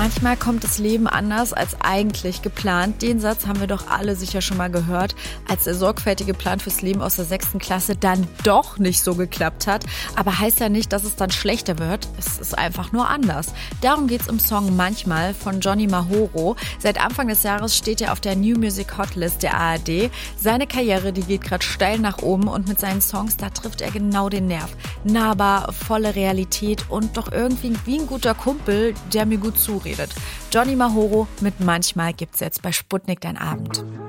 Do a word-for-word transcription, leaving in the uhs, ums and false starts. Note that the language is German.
Manchmal kommt das Leben anders als eigentlich geplant. Den Satz haben wir doch alle sicher schon mal gehört, als der sorgfältige Plan fürs Leben aus der sechsten Klasse dann doch nicht so geklappt hat. Aber heißt ja nicht, dass es dann schlechter wird. Es ist einfach nur anders. Darum geht's im Song Manchmal von Johnny Mahoro. Seit Anfang des Jahres steht er auf der New Music Hotlist der A R D. Seine Karriere, die geht gerade steil nach oben und mit seinen Songs, da trifft er genau den Nerv. Nahbar, volle Realität und doch irgendwie wie ein guter Kumpel, der mir gut zuredet. Johnny Mahoro mit Manchmal gibt's jetzt bei Sputnik dein Abend.